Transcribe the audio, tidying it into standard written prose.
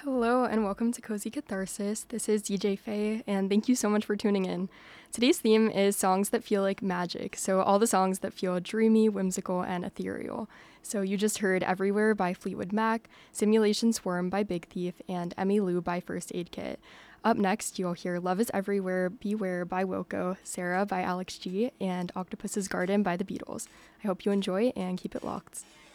Hello and welcome to Cozy Catharsis. This is DJ Faye, and thank you so much for tuning in. Today's theme is songs that feel like magic, so all the songs that feel dreamy, whimsical, and ethereal. So you just heard Everywhere by Fleetwood Mac, Simulation Swarm by Big Thief, and Emmy Lou by First Aid Kit. Up next, you'll hear Love is Everywhere, Beware by Wilco, Sarah by Alex G, and Octopus's Garden by the Beatles. I hope you enjoy and keep it locked.